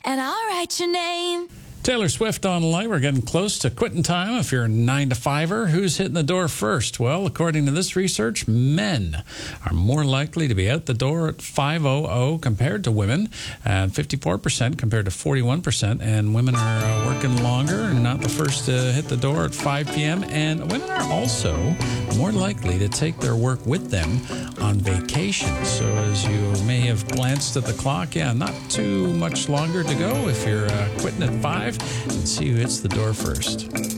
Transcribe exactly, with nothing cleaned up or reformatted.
and I'll write your name. Taylor Swift on light. We're getting close to quitting time. If you're a nine to fiver, who's hitting the door first? Well, according to this research, men are more likely to be out the door at five hundred compared to women, and fifty-four percent compared to forty-one percent. And women are uh, working longer and not the first to hit the door at five p.m. And women are also more likely to take their work with them on vacation. So as you may have glanced at the clock, yeah, not too much longer to go if you're uh, quitting at five. And see who hits the door first.